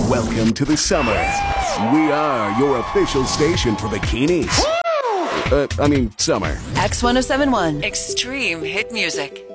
Welcome to the summer. We are your official station for bikinis. Summer. X1071. Extreme hit music.